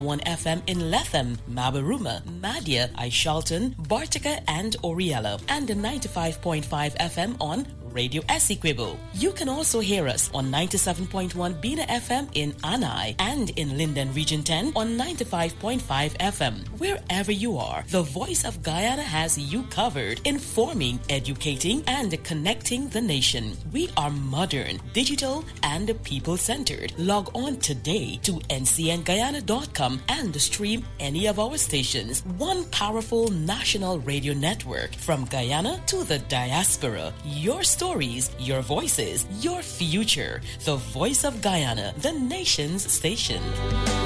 1 FM in Lethem, Mabaruma, Madia, Aishalton, Bartica, and Oriella, and 95.5 FM on Radio Essequibo. You can also hear us on 97.1 Bina FM in Anai and in Linden Region 10 on 95.5 FM. Wherever you are, the Voice of Guyana has you covered, informing, educating, and connecting the nation. We are modern, digital, and people-centered. Log on today to ncnguyana.com and stream any of our stations. One powerful national radio network from Guyana to the diaspora. Your stories, your voices, your future. The Voice of Guyana, the nation's station.